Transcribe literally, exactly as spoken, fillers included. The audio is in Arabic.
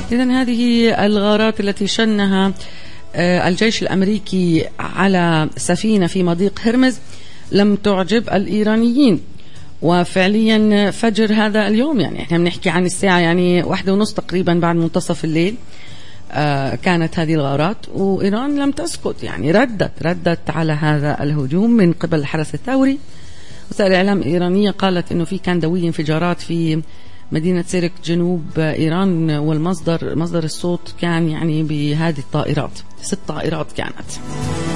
إذن هذه الغارات التي شنها الجيش الأمريكي على سفينة في مضيق هرمز لم تعجب الإيرانيين، وفعليا فجر هذا اليوم، يعني احنا بنحكي عن الساعة يعني واحدة ونص تقريبا بعد منتصف الليل آه كانت هذه الغارات، وإيران لم تسكت، يعني ردت ردت على هذا الهجوم من قبل الحرس الثوري. وسائل الإعلام الإيرانية قالت إنه في كان دوي انفجارات في مدينة سيرك جنوب إيران، والمصدر مصدر الصوت كان يعني بهذه الطائرات، ست طائرات كانت.